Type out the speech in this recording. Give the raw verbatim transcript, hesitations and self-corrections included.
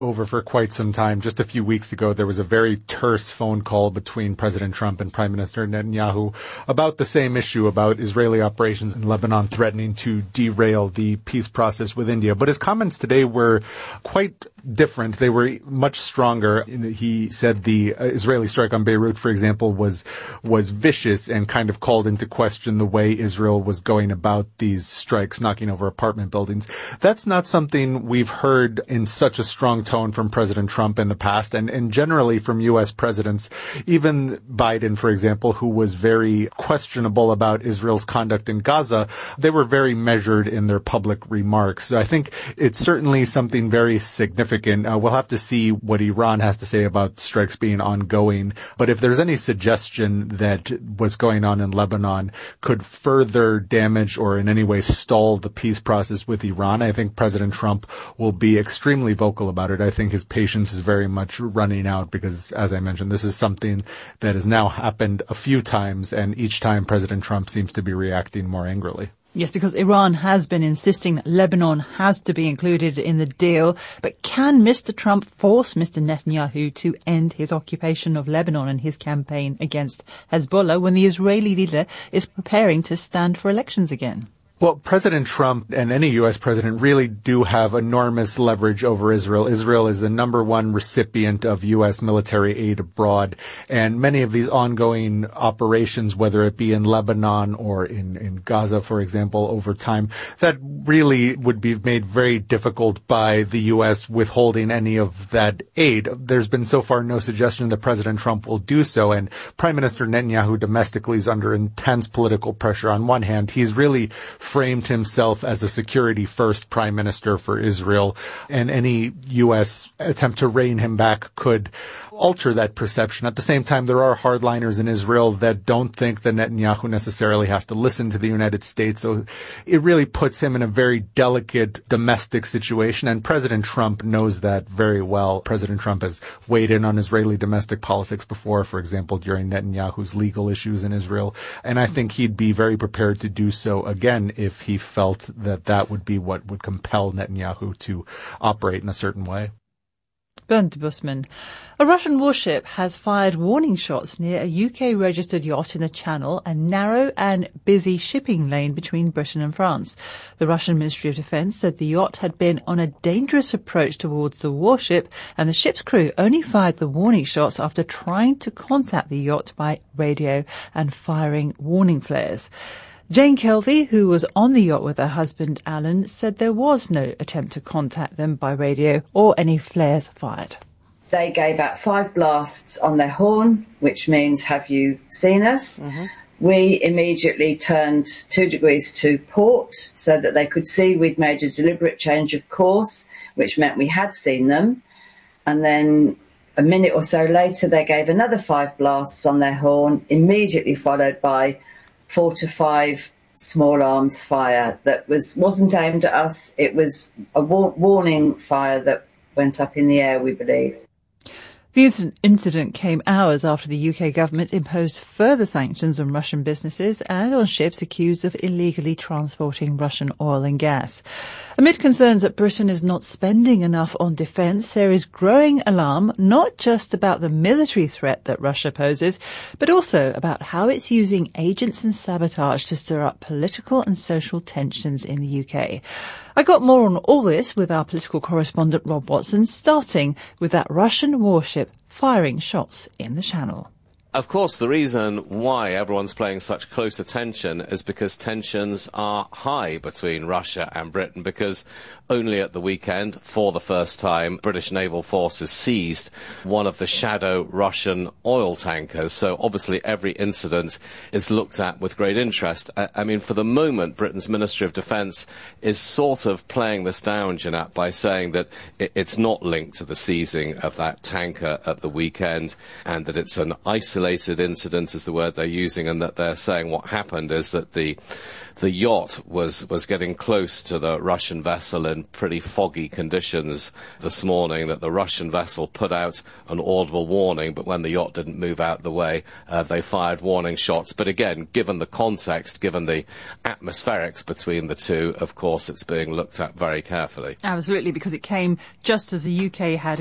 over for quite some time. Just a few weeks ago, there was a very terse phone call between President Trump and Prime Minister Netanyahu about the same issue, about Israeli operations in Lebanon threatening to derail the peace process with India. But his comments today were quite different. They were much stronger. He said the Israeli strike on Beirut, for example, was was vicious and kind of called into question the way Israel was going about these strikes, knocking over apartment buildings. That's not something we've heard in such a strong tone from President Trump in the past, and, and generally from U S presidents. Even Biden, for example, who was very questionable about Israel's conduct in Gaza, they were very measured in their public remarks. So I think it's certainly something very significant. Uh, we'll have to see what Iran has to say about strikes being ongoing. But if there's any suggestion that what's going on in Lebanon could further damage or in any way stall the peace process with Iran, I think President Trump will be extremely vocal about it. I think his patience is very much running out because, as I mentioned, this is something that has now happened a few times, and each time President Trump seems to be reacting more angrily. Yes, because Iran has been insisting that Lebanon has to be included in the deal. But can Mister Trump force Mister Netanyahu to end his occupation of Lebanon and his campaign against Hezbollah when the Israeli leader is preparing to stand for elections again? Well, President Trump and any U S president really do have enormous leverage over Israel. Israel is the number one recipient of U S military aid abroad. And many of these ongoing operations, whether it be in Lebanon or in, in Gaza, for example, over time, that really would be made very difficult by the U S withholding any of that aid. There's been so far no suggestion that President Trump will do so. And Prime Minister Netanyahu domestically is under intense political pressure. On one hand, he's really framed himself as a security-first prime minister for Israel, and any U S attempt to rein him back could alter that perception. At the same time, there are hardliners in Israel that don't think that Netanyahu necessarily has to listen to the United States, so it really puts him in a very delicate domestic situation, and President Trump knows that very well. President Trump has weighed in on Israeli domestic politics before, for example, during Netanyahu's legal issues in Israel, and I think he'd be very prepared to do so again if he felt that that would be what would compel Netanyahu to operate in a certain way. Bernd Busman. A Russian warship has fired warning shots near a U K-registered yacht in the Channel, a narrow and busy shipping lane between Britain and France. The Russian Ministry of Defence said the yacht had been on a dangerous approach towards the warship, and the ship's crew only fired the warning shots after trying to contact the yacht by radio and firing warning flares. Jane Kelvey, who was on the yacht with her husband Alan, said there was no attempt to contact them by radio or any flares fired. They gave out five blasts on their horn, which means, have you seen us? Mm-hmm. We immediately turned two degrees to port so that they could see we'd made a deliberate change of course, which meant we had seen them. And then a minute or so later, they gave another five blasts on their horn, immediately followed by four to five small arms fire that was, wasn't aimed at us. It was a war- warning fire that went up in the air, we believe. The incident came hours after the U K government imposed further sanctions on Russian businesses and on ships accused of illegally transporting Russian oil and gas. Amid concerns that Britain is not spending enough on defence, there is growing alarm not just about the military threat that Russia poses, but also about how it's using agents and sabotage to stir up political and social tensions in the U K. I got more on all this with our political correspondent Rob Watson, starting with that Russian warship firing shots in the Channel. Of course, the reason why everyone's paying such close attention is because tensions are high between Russia and Britain, because only at the weekend, for the first time, British naval forces seized one of the shadow Russian oil tankers. So obviously every incident is looked at with great interest. I, I mean, for the moment, Britain's Ministry of Defence is sort of playing this down, Jeanette, by saying that it, it's not linked to the seizing of that tanker at the weekend and that it's an isolated isolated incident is the word they're using, and that they're saying what happened is that the the yacht was, was getting close to the Russian vessel in pretty foggy conditions this morning, that the Russian vessel put out an audible warning, but when the yacht didn't move out the way, uh, they fired warning shots. But again, given the context, given the atmospherics between the two, of course, it's being looked at very carefully. Absolutely, because it came just as the U K had